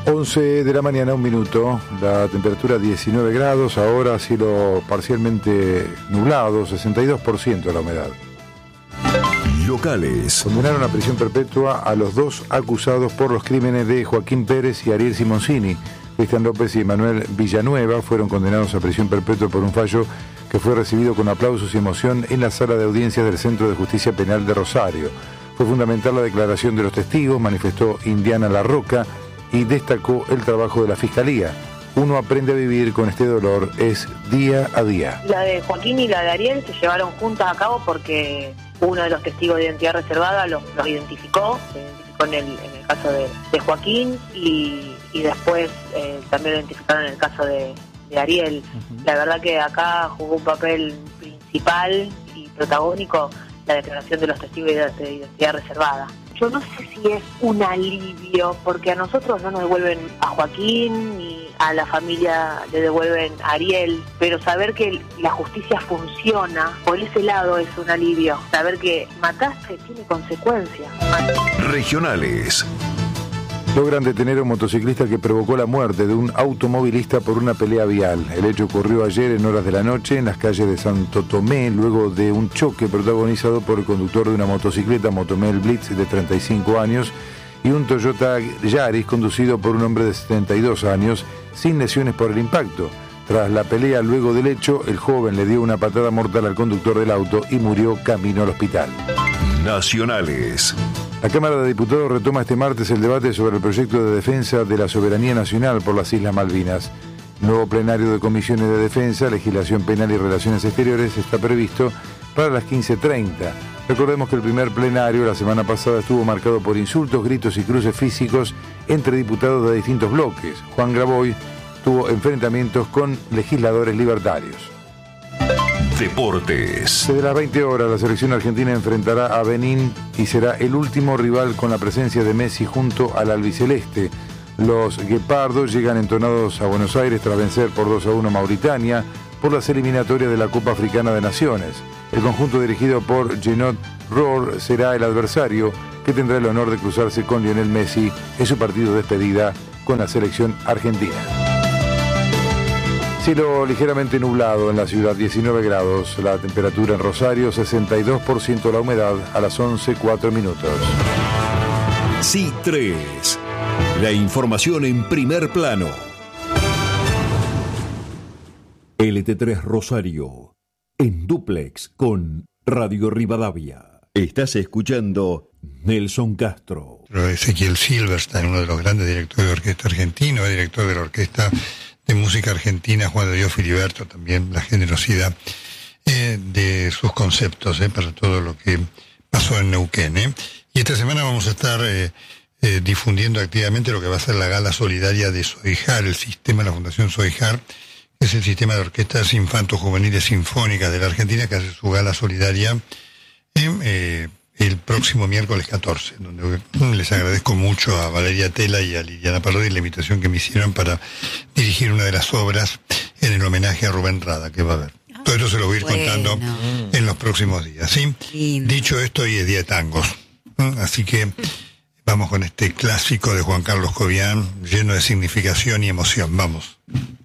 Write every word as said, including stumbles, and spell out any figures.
once de la mañana, un minuto, la temperatura diecinueve grados, ahora cielo parcialmente nublado, sesenta y dos por ciento la humedad. Locales. Condenaron a prisión perpetua a los dos acusados por los crímenes de Joaquín Pérez y Ariel Simoncini. Cristian López y Manuel Villanueva fueron condenados a prisión perpetua por un fallo que fue recibido con aplausos y emoción en la sala de audiencias del Centro de Justicia Penal de Rosario. Fue fundamental la declaración de los testigos, manifestó Indiana Larroca, y destacó el trabajo de la Fiscalía. Uno aprende a vivir con este dolor, es día a día. La de Joaquín y la de Ariel se llevaron juntas a cabo porque uno de los testigos de identidad reservada los, los identificó, se identificó en el, en el caso de, de Joaquín y, y después eh, también lo identificaron en el caso de, de Ariel. Uh-huh. La verdad que acá jugó un papel principal y protagónico la declaración de los testigos de, de identidad reservada. Yo no sé si es un alivio, porque a nosotros no nos devuelven a Joaquín ni a la familia le devuelven a Ariel, pero saber que la justicia funciona, por ese lado es un alivio. Saber que mataste tiene consecuencias. Regionales. Logran detener a un motociclista que provocó la muerte de un automovilista por una pelea vial. El hecho ocurrió ayer en horas de la noche en las calles de Santo Tomé, luego de un choque protagonizado por el conductor de una motocicleta Motomel Blitz de treinta y cinco años y un Toyota Yaris conducido por un hombre de setenta y dos años, sin lesiones por el impacto. Tras la pelea luego del hecho, el joven le dio una patada mortal al conductor del auto y murió camino al hospital. Nacionales. La Cámara de Diputados retoma este martes el debate sobre el proyecto de defensa de la soberanía nacional por las Islas Malvinas. Nuevo plenario de comisiones de defensa, legislación penal y relaciones exteriores está previsto para las quince treinta. Recordemos que el primer plenario la semana pasada estuvo marcado por insultos, gritos y cruces físicos entre diputados de distintos bloques. Juan Graboy tuvo enfrentamientos con legisladores libertarios. Deportes. Desde las veinte horas la selección argentina enfrentará a Benín y será el último rival con la presencia de Messi junto al albiceleste. Los guepardos llegan entonados a Buenos Aires tras vencer por dos a uno Mauritania por las eliminatorias de la Copa Africana de Naciones. El conjunto dirigido por Genot Rohr será el adversario que tendrá el honor de cruzarse con Lionel Messi en su partido de despedida con la selección argentina. Cielo ligeramente nublado en la ciudad, diecinueve grados, la temperatura en Rosario, sesenta y dos por ciento la humedad a las once cuatro minutos. C tres, la información en primer plano. L T tres Rosario, en dúplex con Radio Rivadavia. Estás escuchando Nelson Castro. Ezequiel Silverstein, uno de los grandes directores de orquesta argentino, es director de la Orquesta de Música Argentina, Juan de Dios Filiberto, también la generosidad eh, de sus conceptos eh, para todo lo que pasó en Neuquén. Eh. Y esta semana vamos a estar eh, eh, difundiendo activamente lo que va a ser la gala solidaria de SOIJAR, el sistema de la Fundación SOIJAR, que es el sistema de orquestas infanto-juveniles sinfónicas de la Argentina, que hace su gala solidaria eh, eh, el próximo miércoles catorce, donde les agradezco mucho a Valeria Tela y a Liliana Parodi la invitación que me hicieron para dirigir una de las obras en el homenaje a Rubén Rada que va a haber. Todo esto se lo voy a ir bueno. contando en los próximos días, ¿sí? Lindo. Dicho esto, hoy es día de tangos, ¿no? Así que vamos con este clásico de Juan Carlos Cobian, lleno de significación y emoción. Vamos.